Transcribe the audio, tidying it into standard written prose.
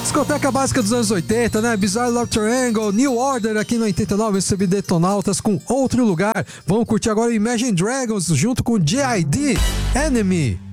Discoteca básica dos anos 80, né? Bizarre Love Triangle, New Order aqui no 89, recebi Detonautas com Outro Lugar. Vamos curtir agora Imagine Dragons junto com G.I.D. Enemy.